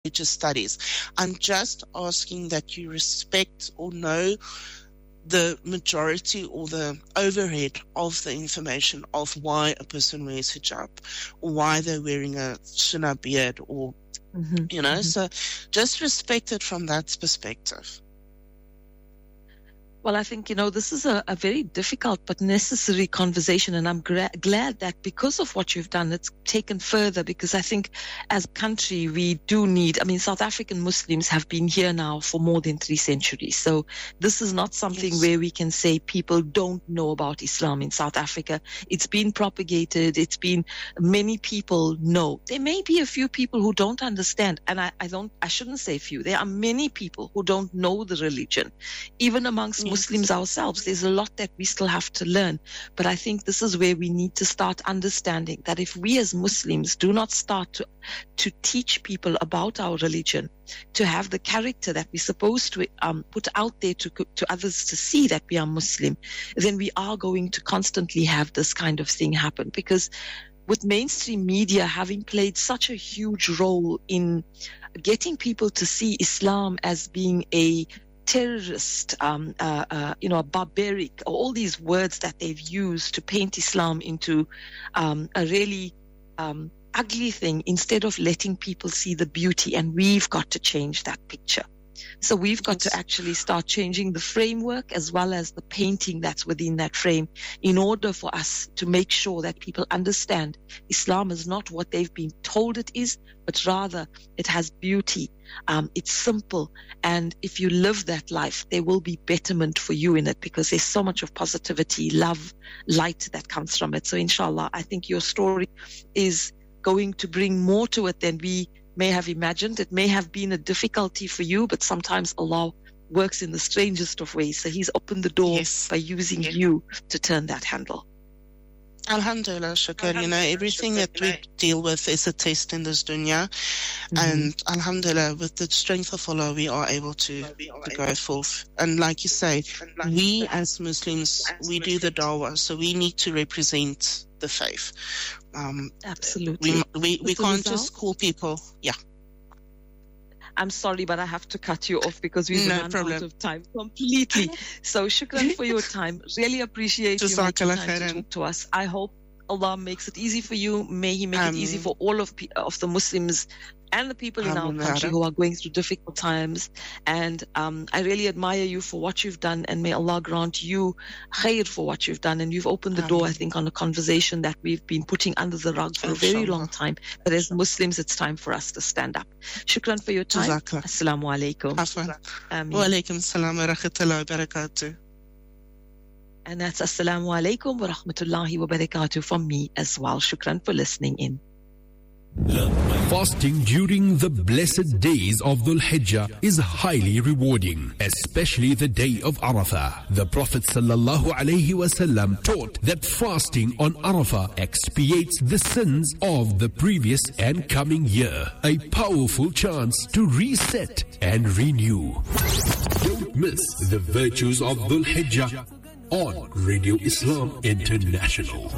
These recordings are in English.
religious studies. I'm just asking that you respect or know the majority or the overhead of the information of why a person wears hijab, or why they're wearing a sunnah beard, or, so just respect it from that perspective. Well, I think, this is a very difficult but necessary conversation, and I'm glad that because of what you've done, it's taken further, because I think as a country, we do need, South African Muslims have been here now for more than 3 centuries. So this is not something where we can say people don't know about Islam in South Africa. It's been propagated. Many people know. There may be a few people who don't understand, and I shouldn't say few. There are many people who don't know the religion, even amongst Muslims ourselves. There's a lot that we still have to learn. But I think this is where we need to start understanding that if we as Muslims do not start to teach people about our religion, to have the character that we're supposed to put out there to others to see that we are Muslim, then we are going to constantly have this kind of thing happen. Because with mainstream media having played such a huge role in getting people to see Islam as being a terrorist, a barbaric, all these words that they've used to paint Islam into a really ugly thing, instead of letting people see the beauty. And we've got to change that picture. So we've got to actually start changing the framework as well as the painting that's within that frame, in order for us to make sure that people understand Islam is not what they've been told it is, but rather it has beauty. It's simple. And if you live that life, there will be betterment for you in it, because there's so much of positivity, love, light that comes from it. So inshallah, I think your story is going to bring more to it than we may have imagined. It may have been a difficulty for you, but sometimes Allah works in the strangest of ways. So He's opened the door by using you to turn that handle. Alhamdulillah, shukr. Everything that we deal with is a test in this dunya. And Alhamdulillah, with the strength of Allah, we are able to go forth. And like you say, we as Muslims, we do the dawah, so we need to represent the faith. Absolutely. We can't just call people. Yeah. I'm sorry, but I have to cut you off because we've run out of time completely. So shukran for your time. Really appreciate you making time to talk to us. I hope Allah makes it easy for you. May He make it easy for all of the Muslims and the people in our country who are going through difficult times. And I really admire you for what you've done, and may Allah grant you khair for what you've done. And you've opened the door, I think, on a conversation that we've been putting under the rug for a very long time. But as Muslims, it's time for us to stand up. Shukran for your time. Assalamu alaikum. Wa alaikum assalam wa rahmatullahi wa barakatuh. And that's assalamu alaikum wa rahmatullahi wa barakatuh from me as well. Shukran for listening in. Fasting during the blessed days of Dhul Hijjah is highly rewarding, especially the day of Arafah. The Prophet ﷺ taught that fasting on Arafah expiates the sins of the previous and coming year, a powerful chance to reset and renew. Don't miss the virtues of Dhul Hijjah on Radio Islam International.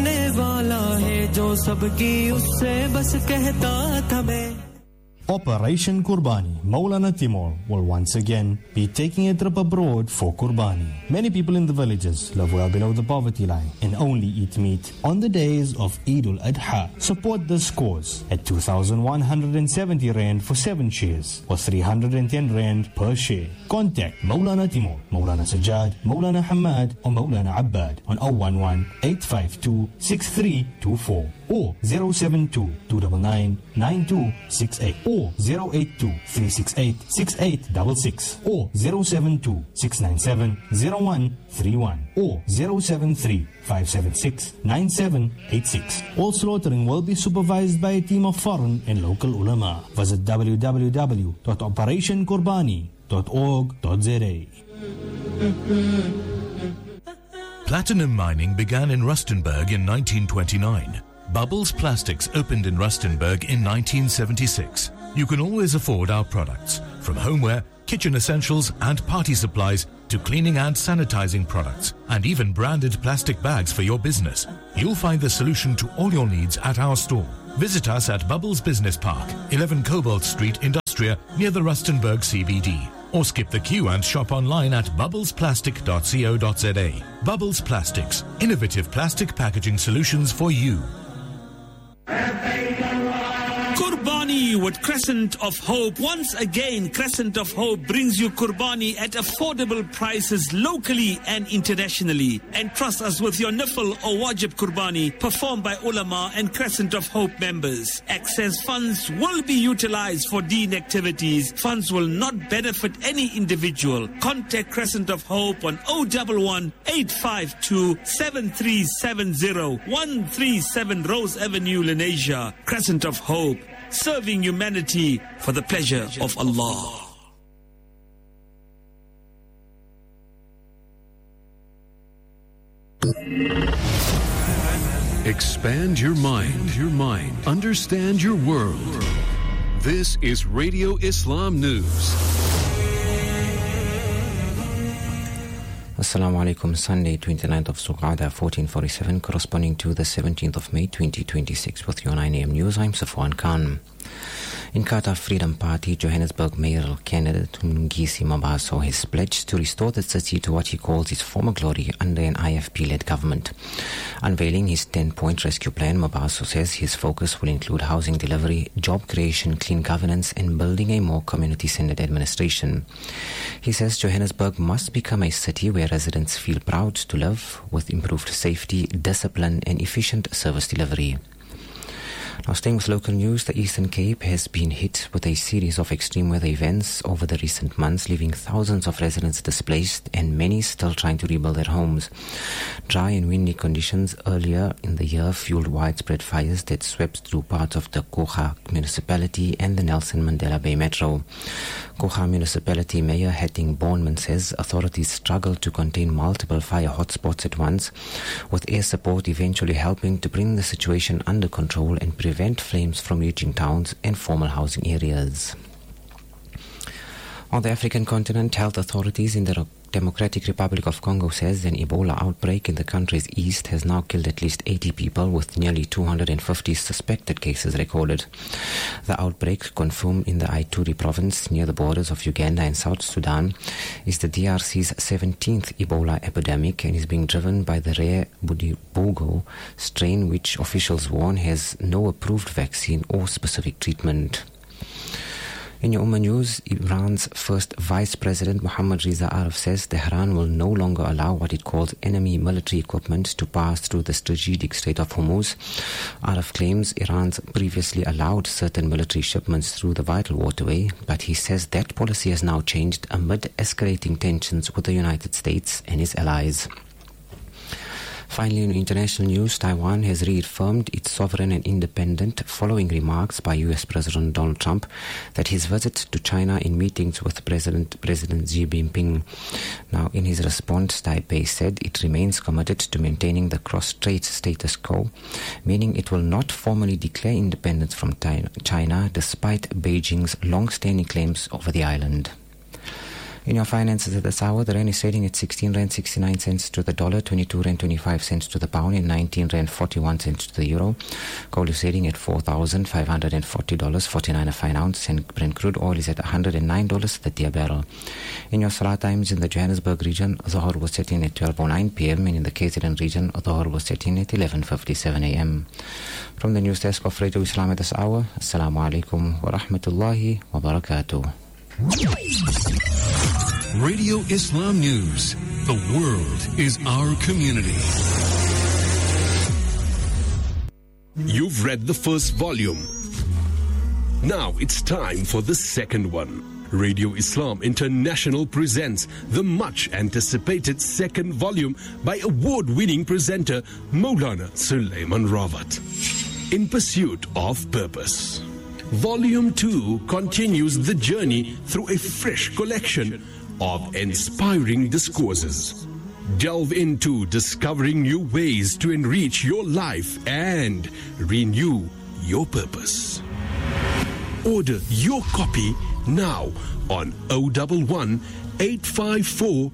Operation Qurbani. Maulana Timur will once again be taking a trip abroad for Qurbani. Many people in the villages live well below the poverty line and only eat meat on the days of Eid al-Adha. Support this cause at 2,170 Rand for 7 shares or 310 Rand per share. Contact Maulana Timur, Maulana Sajjad, Maulana Hamad or Maulana Abbad on 011-852-6324 or 072-299-9268 or 082-368-6866 or 072-697-0131 or 073-576-9786. All slaughtering will be supervised by a team of foreign and local ulama. Visit www.operationqurbani.org.za. Platinum mining began in Rustenburg in 1929. Bubbles Plastics opened in Rustenburg in 1976. You can always afford our products, from homeware, kitchen essentials and party supplies to cleaning and sanitizing products, and even branded plastic bags for your business. You'll find the solution to all your needs at our store. Visit us at Bubbles Business Park, 11 Cobalt Street, Industrial Austria near the Rustenburg CBD. Or skip the queue and shop online at bubblesplastic.co.za. Bubbles Plastics, innovative plastic packaging solutions for you. Kurbani with Crescent of Hope. Once again, Crescent of Hope brings you Kurbani at affordable prices locally and internationally. And trust us with your Nifl or Wajib Kurbani performed by ulama and Crescent of Hope members. Excess funds will be utilized for deen activities. Funds will not benefit any individual. Contact Crescent of Hope on 011 852 7370 137 Rose Avenue, Lenasia. Crescent of Hope, serving humanity for the pleasure of Allah. Expand your mind. Understand your world. This is Radio Islam News. Assalamu alaikum. Sunday, 29th of Zulqa'dah, 1447, corresponding to the 17th of May, 2026. With your 9 a.m. news, I'm Safwan Khan. Inkatha Freedom Party Johannesburg mayoral candidate Mngisi Mabaso has pledged to restore the city to what he calls its former glory under an IFP-led government. Unveiling his 10-point rescue plan, Mabaso says his focus will include housing delivery, job creation, clean governance, and building a more community-centered administration. He says Johannesburg must become a city where residents feel proud to live, with improved safety, discipline, and efficient service delivery. Now, staying with local news, the Eastern Cape has been hit with a series of extreme weather events over the recent months, leaving thousands of residents displaced and many still trying to rebuild their homes. Dry and windy conditions earlier in the year fueled widespread fires that swept through parts of the Gqoga municipality and the Nelson Mandela Bay Metro. Gqoga municipality Mayor Hatting Bornman says authorities struggled to contain multiple fire hotspots at once, with air support eventually helping to bring the situation under control and prevent flames from reaching towns and formal housing areas. On the African continent, health authorities in the Democratic Republic of Congo says an Ebola outbreak in the country's east has now killed at least 80 people, with nearly 250 suspected cases recorded. The outbreak, confirmed in the Ituri province near the borders of Uganda and South Sudan, is the DRC's 17th Ebola epidemic and is being driven by the rare Budibugo strain, which officials warn has no approved vaccine or specific treatment. In your Ummah news, Iran's first Vice President Mohammad Reza Aref says Tehran will no longer allow what it calls enemy military equipment to pass through the strategic Strait of Hormuz. Aref claims Iran's previously allowed certain military shipments through the vital waterway, but he says that policy has now changed amid escalating tensions with the United States and his allies. Finally, in international news, Taiwan has reaffirmed its sovereign and independent following remarks by U.S. President Donald Trump that his visit to China in meetings with President Xi Jinping. Now, in his response, Taipei said it remains committed to maintaining the cross-strait status quo, meaning it will not formally declare independence from China despite Beijing's long-standing claims over the island. In your finances at this hour, the rand is trading at 16 rand 69 cents to the dollar, 22 rand 25 cents to the pound, and 19 rand 41 cents to the euro. Gold is trading at $4,540, 49 a fine ounce, and Brent crude oil is at $109.30 a barrel. In your Salah times in the Johannesburg region, Dhuhr was setting at 12:09 p.m. and in the KZN region, Dhuhr was setting at 11:57 a.m. From the news desk of Radio Islam at this hour, Assalamu alaikum wa rahmatullahi wa barakatuh. Radio Islam News. The world is our community. You've read the first volume. Now it's time for the second one. Radio Islam International presents the much-anticipated second volume by award-winning presenter Maulana Sulaiman Rawat. In Pursuit of Purpose. Volume 2 continues the journey through a fresh collection of inspiring discourses. Delve into discovering new ways to enrich your life and renew your purpose. Order your copy now on 011 854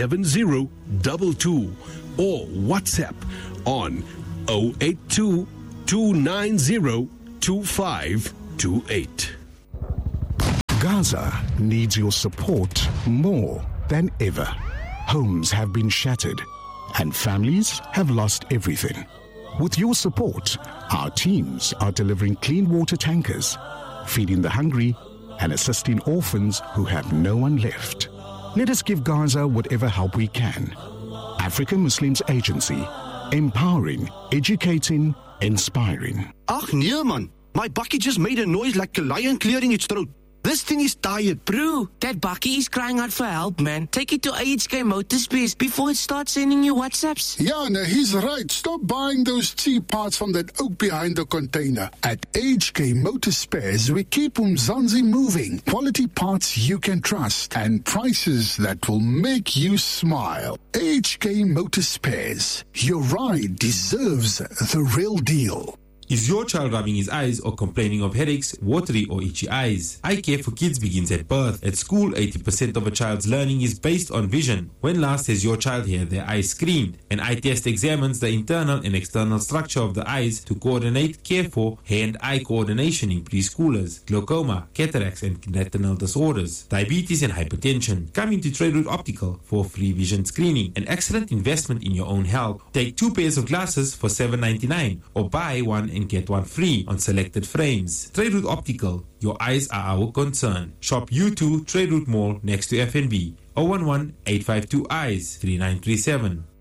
7022 or WhatsApp on 082 290 2528. Gaza needs your support more than ever. Homes have been shattered and families have lost everything. With your support, our teams are delivering clean water tankers, feeding the hungry and assisting orphans who have no one left. Let us give Gaza whatever help we can. African Muslims Agency, empowering, educating, inspiring. Ach nee man, my bakkie just made a noise like a lion clearing its throat. This thing is tired. Bro, that bakkie is crying out for help, man. Take it to AHK Motorspares before it starts sending you WhatsApps. Yeah, no, he's right. Stop buying those cheap parts from that oak behind the container. At AHK Motorspares, we keep Umzansi moving. Quality parts you can trust and prices that will make you smile. AHK Motorspares. Your ride deserves the real deal. Is your child rubbing his eyes or complaining of headaches, watery or itchy eyes? Eye care for kids begins at birth. At school, 80% of a child's learning is based on vision. When last has your child had their eyes screened? An eye test examines the internal and external structure of the eyes to coordinate care for hand-eye coordination in preschoolers, glaucoma, cataracts and retinal disorders, diabetes and hypertension. Come into Trade Route Optical for free vision screening, an excellent investment in your own health. Take 2 pairs of glasses for $7.99 or buy one and get one free on selected frames. Trade Route Optical, your eyes are our concern. Shop U2 Trade Route Mall next to FNB. 011-852-EYES 3937.